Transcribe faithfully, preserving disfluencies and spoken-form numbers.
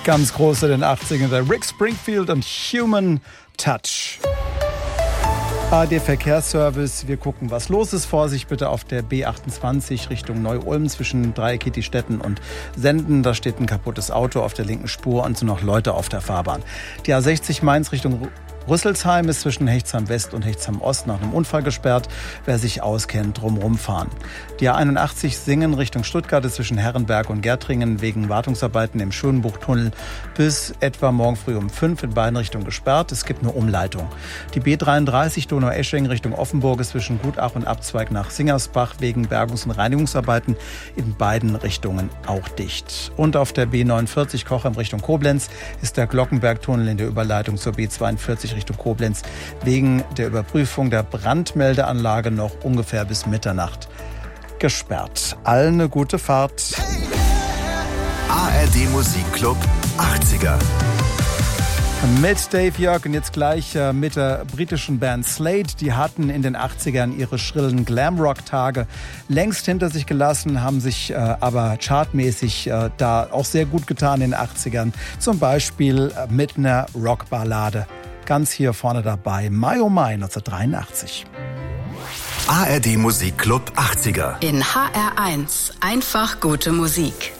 Ganz groß in den achtzigern, der Rick Springfield und Human Touch. A R D-Verkehrsservice, wir gucken, was los ist. Vorsicht bitte auf der B achtundzwanzig Richtung Neu-Ulm zwischen Dreieck-Kittistetten und Senden. Da steht ein kaputtes Auto auf der linken Spur und sind noch Leute auf der Fahrbahn. Die A sechzig Mainz Richtung Rüsselsheim ist zwischen Hechtsheim West und Hechtsheim Ost nach einem Unfall gesperrt. Wer sich auskennt, drumherum fahren. Die A einundachtzig Singen Richtung Stuttgart ist zwischen Herrenberg und Gärtringen wegen Wartungsarbeiten im Schönbuchtunnel bis etwa morgen früh um fünf in beiden Richtungen gesperrt. Es gibt eine Umleitung. Die B dreiunddreißig Donaueschingen Richtung Offenburg ist zwischen Gutach und Abzweig nach Singersbach wegen Bergungs- und Reinigungsarbeiten in beiden Richtungen auch dicht. Und auf der B neunundvierzig Cochem Richtung Koblenz ist der Glockenbergtunnel in der Überleitung zur B zweiundvierzig Richtung Koblenz wegen der Überprüfung der Brandmeldeanlage noch ungefähr bis Mitternacht gesperrt. Allen eine gute Fahrt. A R D Musikclub achtziger. Mit Dave Jörg und jetzt gleich äh, mit der britischen Band Slade. Die hatten in den achtzigern ihre schrillen Glamrock-Tage längst hinter sich gelassen, haben sich äh, aber chartmäßig äh, da auch sehr gut getan in den achtzigern. Zum Beispiel äh, mit einer Rockballade. Ganz hier vorne dabei, My Oh My neunzehnhundertdreiundachtzig. A R D Musikclub achtziger. In H R eins einfach gute Musik.